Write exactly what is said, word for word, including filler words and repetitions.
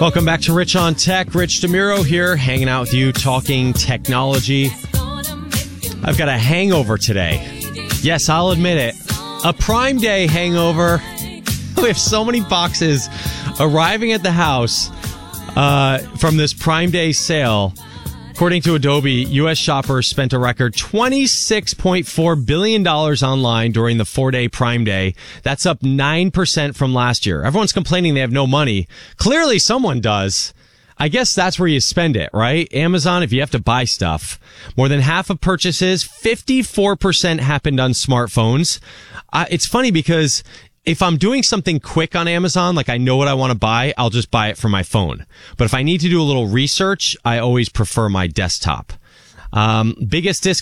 Welcome back to Rich on Tech. Rich DeMuro here, hanging out with you, talking technology. I've got a hangover today. Yes, I'll admit it. A Prime Day hangover. We have so many boxes arriving at the house uh, from this Prime Day sale. According to Adobe, U S shoppers spent a record twenty-six point four billion dollars online during the four-day Prime Day. That's up nine percent from last year. Everyone's complaining they have no money. Clearly someone does. I guess that's where you spend it, right? Amazon, if you have to buy stuff. More than half of purchases, fifty-four percent happened on smartphones. Uh, it's funny because if I'm doing something quick on Amazon, like I know what I want to buy, I'll just buy it from my phone. But if I need to do a little research, I always prefer my desktop. Um, biggest discount